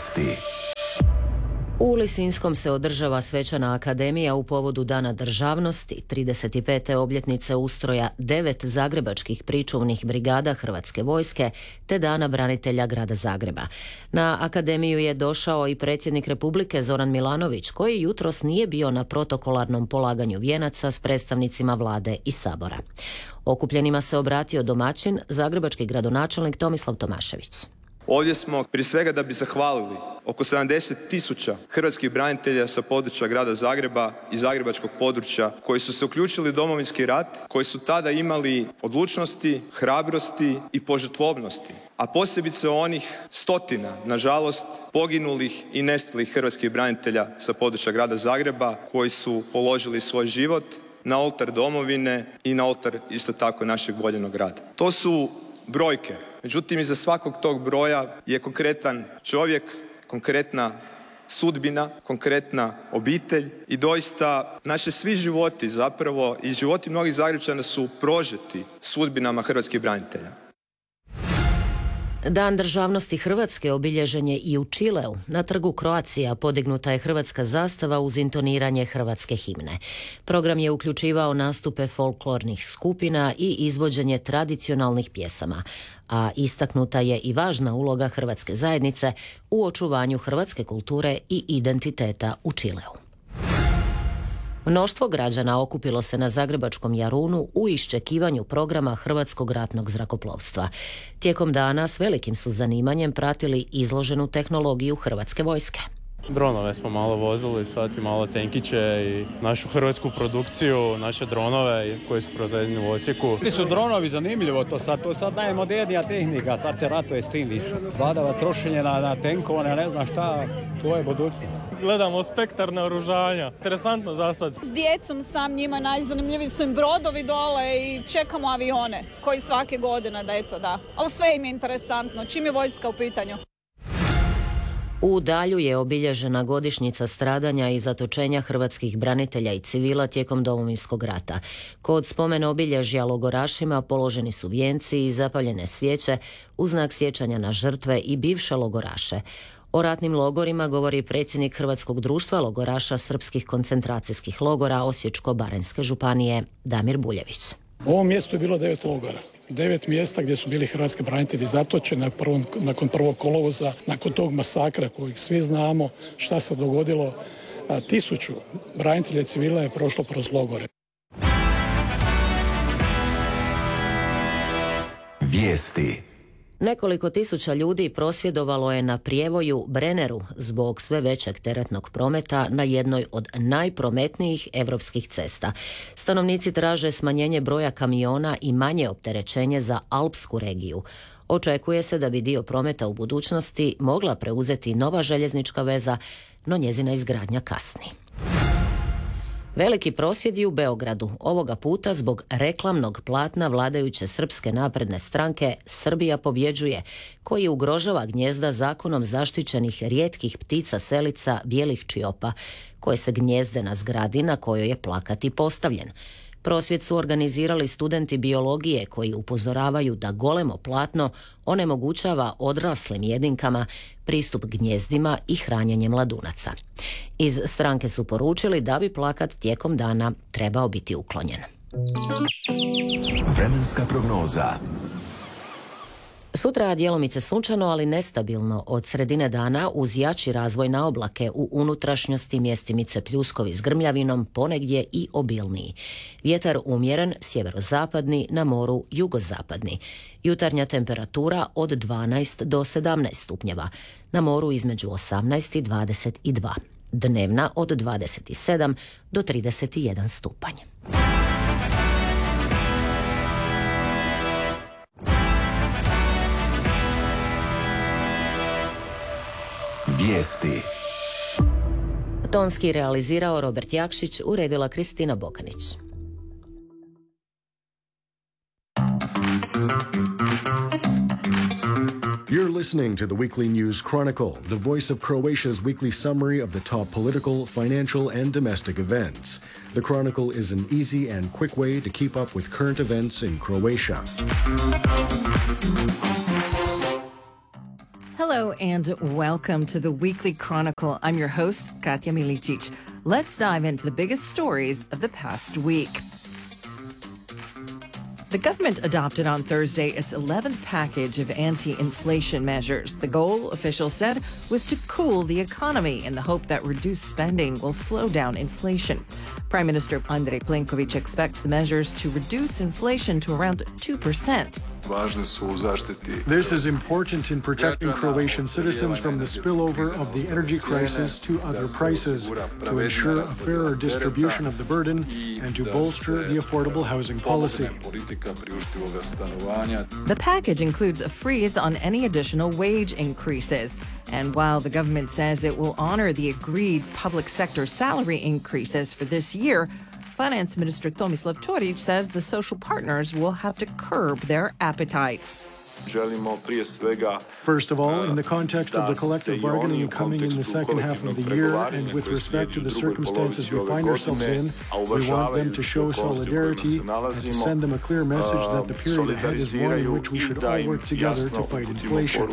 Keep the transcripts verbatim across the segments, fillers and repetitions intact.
Vijesti. U Lisinskom se održava svečana akademija u povodu Dana državnosti, trideset pete obljetnice ustroja devet zagrebačkih pričuvnih brigada Hrvatske vojske te Dana branitelja grada Zagreba. Na akademiju je došao i predsjednik Republike Zoran Milanović, koji jutros nije bio na protokolarnom polaganju vijenaca s predstavnicima vlade i sabora. Okupljenima se obratio domaćin, zagrebački gradonačelnik Tomislav Tomašević. Ovdje smo prije svega da bi zahvalili oko sedamdeset tisuća hrvatskih branitelja sa područja grada Zagreba i zagrebačkog područja koji su se uključili u Domovinski rat, koji su tada imali odlučnosti, hrabrosti i požrtvovnosti, a posebice onih stotina, nažalost, poginulih i nestalih hrvatskih branitelja sa područja grada Zagreba koji su položili svoj život na oltar domovine i na oltar isto tako našeg voljenog grada. To su brojke. Međutim, iza svakog tog broja je konkretan čovjek, konkretna sudbina, konkretna obitelj i doista naši svi životi zapravo i životi mnogih Zagrepčana su prožeti sudbinama hrvatskih branitelja. Dan državnosti Hrvatske obilježen je i u Čileu. Na trgu Croatia podignuta je hrvatska zastava uz intoniranje hrvatske himne. Program je uključivao nastupe folklornih skupina i izvođenje tradicionalnih pjesama, a istaknuta je i važna uloga hrvatske zajednice u očuvanju hrvatske kulture i identiteta u Čileu. Mnoštvo građana okupilo se na zagrebačkom Jarunu u iščekivanju programa Hrvatskog ratnog zrakoplovstva. Tijekom dana s velikim su zanimanjem pratili izloženu tehnologiju Hrvatske vojske. Dronove smo malo vozili, sad i malo tenkiće i našu hrvatsku produkciju, naše dronove koji su proizvedeni u Osijeku. Ti su dronovi zanimljivo, to sad, to sad najmodernija tehnika, sad se ratuje s tim više. Vladava trošenje na, na tenkove, ne znam šta, to je budućnost. Gledamo spektar naoružanja, interesantno za sad. S djecom sam, njima najzanimljiviji su im brodovi dole i čekamo avione, koji svake godine da eto da. Ali sve im je interesantno, čim je vojska u pitanju. U Dalju je obilježena godišnjica stradanja i zatočenja hrvatskih branitelja i civila tijekom Domovinskog rata. Kod spomen obilježja logorašima položeni su vijenci i zapaljene svijeće u znak sjećanja na žrtve i bivše logoraše. O ratnim logorima govori predsjednik Hrvatskog društva logoraša srpskih koncentracijskih logora Osječko-baranjske županije Damir Buljević. U ovom mjestu je bilo devet logora. Devet mjesta gdje su bili hrvatski branitelji zatočeni nakon, nakon prvog kolovoza, nakon tog masakra kojeg svi znamo šta se dogodilo. A, tisuću branitelja civila je prošlo kroz logore. Vijesti. Nekoliko tisuća ljudi prosvjedovalo je na prijevoju Brenneru zbog sve većeg teretnog prometa na jednoj od najprometnijih europskih cesta. Stanovnici traže smanjenje broja kamiona i manje opterećenje za alpsku regiju. Očekuje se da bi dio prometa u budućnosti mogla preuzeti nova željeznička veza, no njezina izgradnja kasni. Veliki prosvjedi u Beogradu, ovoga puta zbog reklamnog platna vladajuće Srpske napredne stranke Srbija pobjeđuje, koji ugrožava gnjezda zakonom zaštićenih rijetkih ptica selica bijelih čiopa, koje se gnjezde na zgradi na kojoj je plakat i postavljen. Prosvjed su organizirali studenti biologije koji upozoravaju da golemo platno onemogućava odraslim jedinkama pristup gnjezdima i hranjenje mladunaca. Iz stranke su poručili da bi plakat tijekom dana trebao biti uklonjen. Vremenska prognoza. Sutra djelomice sunčano, ali nestabilno od sredine dana uz jači razvoj na oblake u unutrašnjosti mjestimice pljuskovi s grmljavinom, ponegdje i obilniji. Vjetar umjeren, sjeverozapadni, na moru jugozapadni. Jutarnja temperatura od dvanaest do sedamnaest stupnjeva, na moru između osamnaest i dvadeset dva. Dnevna od dvadeset sedam do trideset jedan stupanj. Vijesti. Tonski realizirao Robert Jakšić, uredila Kristina Bokanić. You're listening to the Weekly News Chronicle, the voice of Croatia's weekly summary of the top political, financial, and domestic events. The Chronicle is an easy and quick way to keep up with current events in Croatia. Hello and welcome to the Weekly Chronicle. I'm your host, Katja Milicic. Let's dive into the biggest stories of the past week. The government adopted on Thursday its eleventh package of anti-inflation measures. The goal, officials said, was to cool the economy in the hope that reduced spending will slow down inflation. Prime Minister Andrej Plenković expects the measures to reduce inflation to around two percent. This is important in protecting Croatian citizens from the spillover of the energy crisis to other prices, to ensure a fairer distribution of the burden, and to bolster the affordable housing policy. The package includes a freeze on any additional wage increases. And while the government says it will honor the agreed public sector salary increases for this year, Finance Minister Tomislav Ćorić says the social partners will have to curb their appetites. First of all, in the context of the collective bargaining coming in the second half of the year, and with respect to the circumstances we find ourselves in, we want them to show solidarity and to send them a clear message that the period ahead is one in which we should all work together to fight inflation.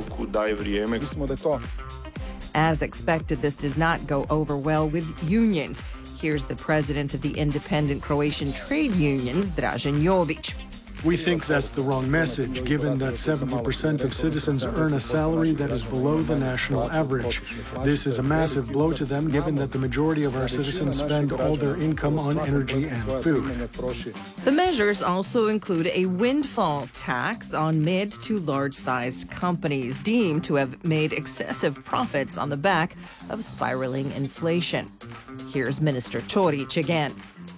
As expected, this did not go over well with unions. Here's the president of the independent Croatian trade unions, Dražen Jović. We think that's the wrong message, given that seventy percent of citizens earn a salary that is below the national average. This is a massive blow to them, given that the majority of our citizens spend all their income on energy and food. The measures also include a windfall tax on mid to large-sized companies deemed to have made excessive profits on the back of spiraling inflation. Here's Minister Ćorić again.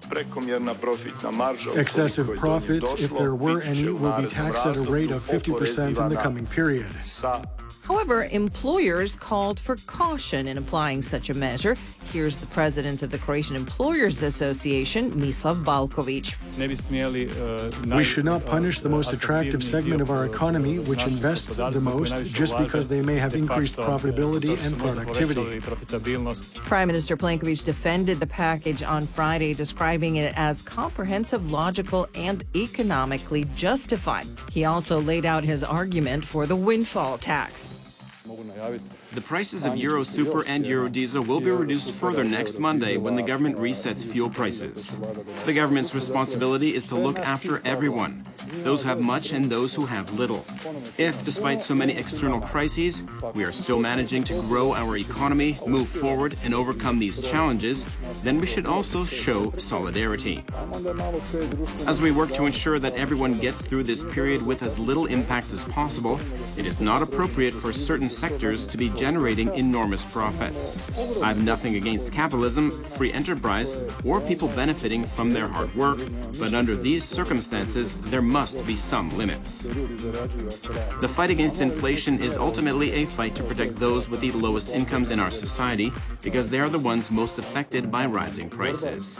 Excessive profits, if there were any, will be taxed at a rate of fifty percent in the coming period. However, employers called for caution in applying such a measure. Here's the president of the Croatian Employers Association, Mislav Balković. We should not punish the most attractive segment of our economy, which invests the most, just because they may have increased profitability and productivity. Prime Minister Plenković defended the package on Friday, describing it as comprehensive, logical, and economically justified. He also laid out his argument for the windfall tax. The prices of Euro Super and Euro Diesel will be reduced further next Monday when the government resets fuel prices. The government's responsibility is to look after everyone, those who have much and those who have little. If, despite so many external crises, we are still managing to grow our economy, move forward, and overcome these challenges, then we should also show solidarity. As we work to ensure that everyone gets through this period with as little impact as possible, it is not appropriate for certain sectors to be generating enormous profits. I have nothing against capitalism, free enterprise, or people benefiting from their hard work, but under these circumstances, there must be some limits. The fight against inflation is ultimately a fight to protect those with the lowest incomes in our society, because they are the ones most affected by rising prices.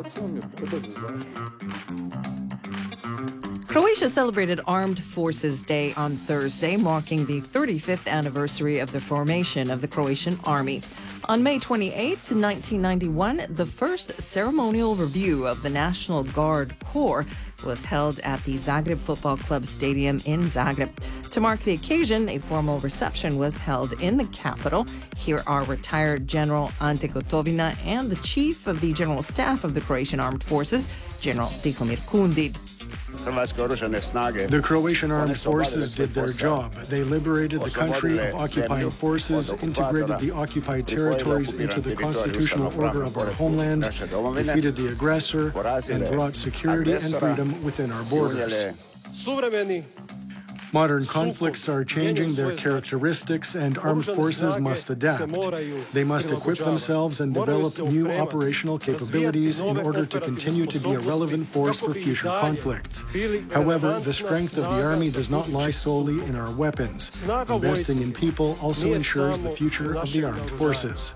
Croatia celebrated Armed Forces Day on Thursday, marking the thirty-fifth anniversary of the formation of the Croatian Army. On May twenty-eighth, nineteen ninety-one, the first ceremonial review of the National Guard Corps was held at the Zagreb Football Club Stadium in Zagreb. To mark the occasion, a formal reception was held in the capital. Here are retired General Ante Gotovina and the Chief of the General Staff of the Croatian Armed Forces, General Tihomir Kundid. The Croatian Armed Forces did their job. They liberated the country of occupying forces, integrated the occupied territories into the constitutional order of our homeland, defeated the aggressor, and brought security and freedom within our borders. Modern conflicts are changing their characteristics, and armed forces must adapt. They must equip themselves and develop new operational capabilities in order to continue to be a relevant force for future conflicts. However, the strength of the army does not lie solely in our weapons. Investing in people also ensures the future of the armed forces.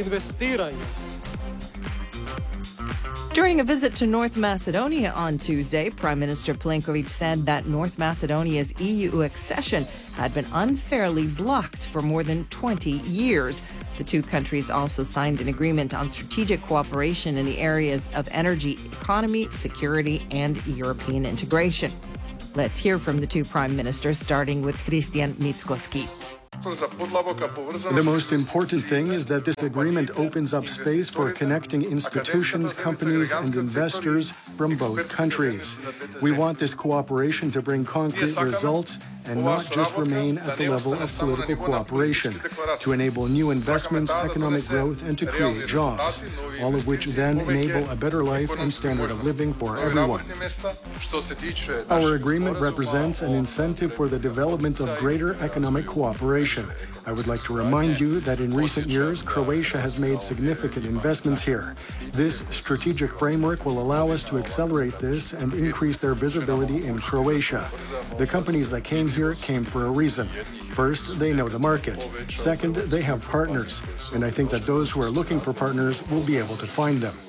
During a visit to North Macedonia on Tuesday, Prime Minister Plenković said that North Macedonia's E U accession had been unfairly blocked for more than twenty years. The two countries also signed an agreement on strategic cooperation in the areas of energy, economy, security, and European integration. Let's hear from the two prime ministers, starting with Christian Mickoski. The most important thing is that this agreement opens up space for connecting institutions, companies, and investors from both countries. We want this cooperation to bring concrete results and not just remain at the level of political cooperation, to enable new investments, economic growth, and to create jobs, all of which then enable a better life and standard of living for everyone. Our agreement represents an incentive for the development of greater economic cooperation. I would like to remind you that in recent years, Croatia has made significant investments here. This strategic framework will allow us to accelerate this and increase their visibility in Croatia. The companies that came here came for a reason. First, they know the market. Second, they have partners. And I think that those who are looking for partners will be able to find them.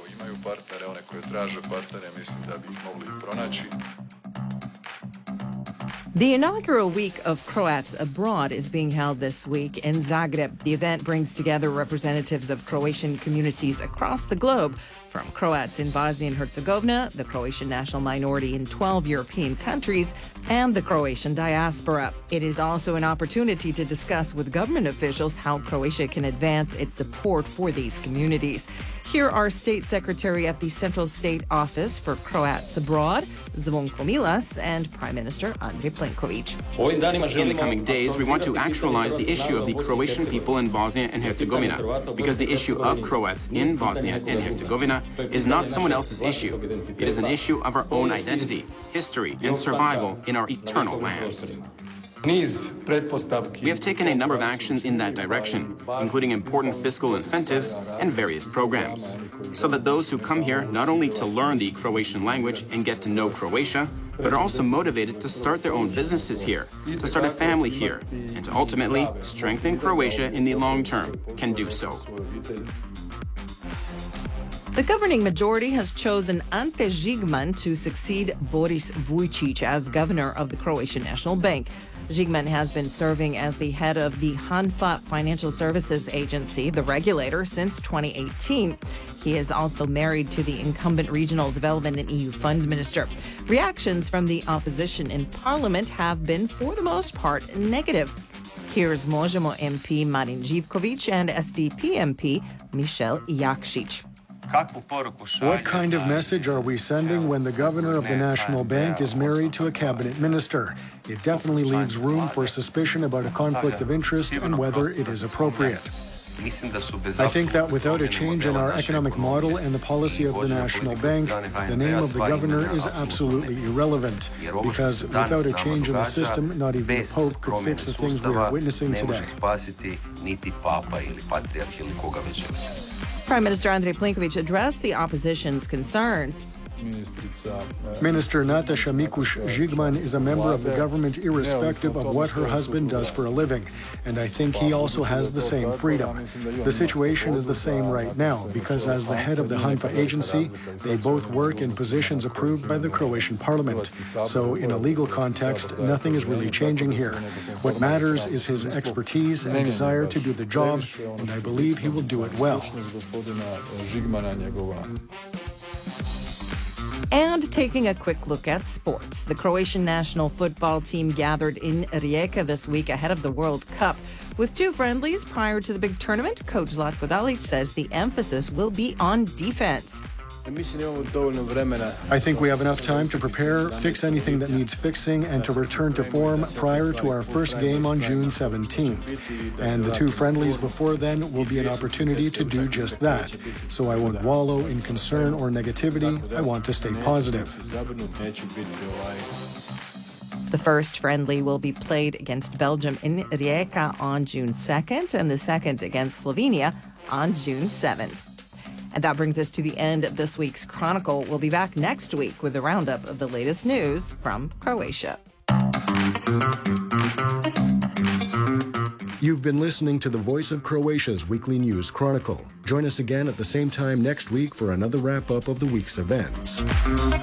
The inaugural week of Croats Abroad is being held this week in Zagreb. The event brings together representatives of Croatian communities across the globe, from Croats in Bosnia and Herzegovina, the Croatian national minority in twelve European countries, and the Croatian diaspora. It is also an opportunity to discuss with government officials how Croatia can advance its support for these communities. Here are State Secretary at the Central State Office for Croats Abroad, Zvonko Milas, and Prime Minister Andrej Plenković. In the coming days, we want to actualize the issue of the Croatian people in Bosnia and Herzegovina, because the issue of Croats in Bosnia and Herzegovina is not someone else's issue. It is an issue of our own identity, history, and survival in our eternal lands. We have taken a number of actions in that direction, including important fiscal incentives and various programs, so that those who come here not only to learn the Croatian language and get to know Croatia, but are also motivated to start their own businesses here, to start a family here, and to ultimately strengthen Croatia in the long term, can do so. The governing majority has chosen Ante Žigman to succeed Boris Vujicic as governor of the Croatian National Bank. Žigman has been serving as the head of the Hanfa Financial Services Agency, the regulator, since twenty eighteen. He is also married to the incumbent regional development and E U funds minister. Reactions from the opposition in parliament have been, for the most part, negative. Here's Možemo M P Marin Živković and S D P M P Michel Jakšić. What kind of message are we sending when the governor of the National Bank is married to a cabinet minister? It definitely leaves room for suspicion about a conflict of interest and whether it is appropriate. I think that without a change in our economic model and the policy of the National Bank, the name of the governor is absolutely irrelevant, because without a change in the system, not even the Pope could fix the things we are witnessing today. Prime Minister Andrej Plenković addressed the opposition's concerns. Minister Nataša Mikuš Žigman is a member of the government irrespective of what her husband does for a living, and I think he also has the same freedom. The situation is the same right now, because as the head of the Hanfa agency, they both work in positions approved by the Croatian parliament. So in a legal context, nothing is really changing here. What matters is his expertise and desire to do the job, and I believe he will do it well. And taking a quick look at sports. The Croatian national football team gathered in Rijeka this week ahead of the World Cup. With two friendlies prior to the big tournament, Coach Zlatko Dalic says the emphasis will be on defense. I think we have enough time to prepare, fix anything that needs fixing, and to return to form prior to our first game on June seventeenth. And the two friendlies before then will be an opportunity to do just that. So I won't wallow in concern or negativity. I want to stay positive. The first friendly will be played against Belgium in Rijeka on June second, and the second against Slovenia on June seventh. And that brings us to the end of this week's Chronicle. We'll be back next week with a roundup of the latest news from Croatia. You've been listening to the Voice of Croatia's Weekly News Chronicle. Join us again at the same time next week for another wrap-up of the week's events.